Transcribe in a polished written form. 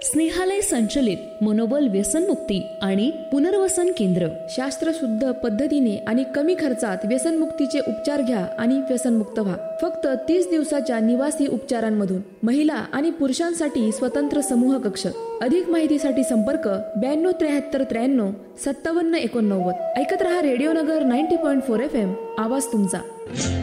स्नेहालय संचलित मनोबल व्यसनमुक्ती आणि पुनर्वसन केंद्र. शास्त्रशुद्ध पद्धतीने आणि कमी खर्चात व्यसनमुक्तीचे उपचार घ्या आणि व्यसनमुक्त व्हा. फक्त 30 दिवसाच्या निवासी उपचारांमधून. महिला आणि पुरुषांसाठी स्वतंत्र समूह कक्ष. अधिक माहितीसाठी संपर्क 927393 5789. ऐकत रहा रेडिओ नगर 90.4 FM. आवाज तुमचा.